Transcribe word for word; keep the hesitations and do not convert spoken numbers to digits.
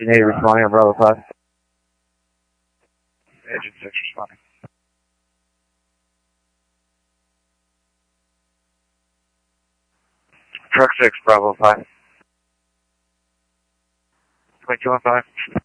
Agent eight responding on Bravo five. Agent six responding. Truck six, Bravo five. twenty-two on five.